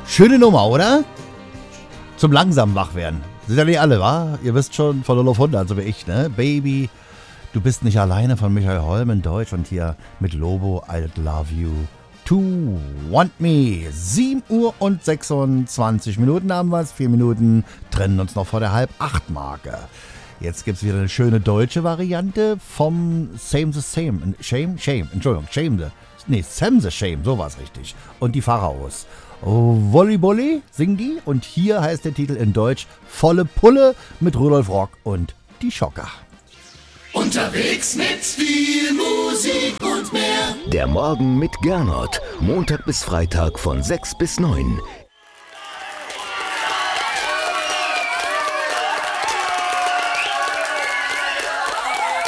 Schöne Nummer, oder? Zum langsam wach werden. Sind ja nicht alle, wa? Ihr wisst schon, von 0 auf 100, so wie ich, ne? Baby, du bist nicht alleine von Michael Holm in Deutsch und hier mit Lobo, I'd Love You to Want Me. 7 Uhr und 26 Minuten haben wir es. 4 Minuten trennen uns noch vor der 7:30-Marke. Jetzt gibt es wieder eine schöne deutsche Variante vom Same the Same. Sam the Shame, so war es richtig. Und die Pharaos. Volleyball singen die und hier heißt der Titel in Deutsch Volle Pulle mit Rudolf Rock und die Schocker. Unterwegs mit viel Musik und mehr. Der Morgen mit Gernot. Montag bis Freitag von 6 bis 9.